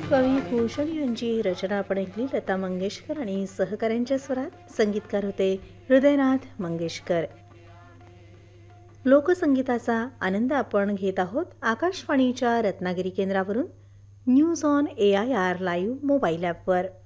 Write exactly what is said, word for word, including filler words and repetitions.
कवी भूषण यांची रचना आपण ऐकली. लता मंगेशकर आणि सहकाऱ्यांच्या स्वरात संगीतकार होते हृदयनाथ मंगेशकर. लोकसंगीताचा आनंद आपण घेत आहोत आकाशवाणीच्या रत्नागिरी केंद्रावरून news on A I R live mobile ॲपवर.